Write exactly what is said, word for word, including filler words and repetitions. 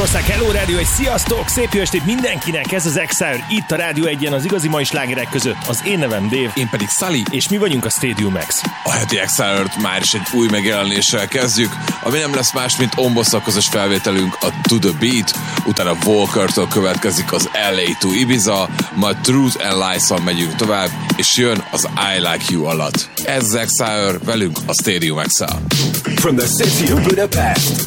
Magyarország, hello rádió, egy sziasztok, szép jó estét mindenkinek, ez az Exile, itt a Rádió egyen az igazi mai slágerek között. Az én nevem Dave. Én pedig Sully. És mi vagyunk a Stadium X. A heti Exile-t már is egy új megjelenéssel kezdjük, ami nem lesz más, mint Ombosszal közös felvételünk a To The Beat, utána Walker-től következik az el á to Ibiza, majd Truth and Lies-szal megyünk tovább, és jön az I Like You alatt. Ez az Exile, velünk a Stadium X-el. From the city of Budapest,